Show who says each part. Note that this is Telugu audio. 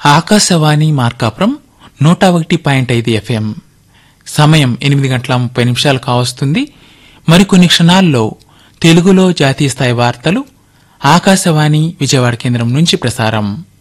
Speaker 1: ఆకాశవాణి మార్కాపురం 101.5 FM. సమయం 8:30 కావస్తుంది. మరికొన్ని క్షణాల్లో తెలుగులో జాతీయ స్థాయి వార్తలు ఆకాశవాణి విజయవాడ కేంద్రం నుంచి ప్రసారం.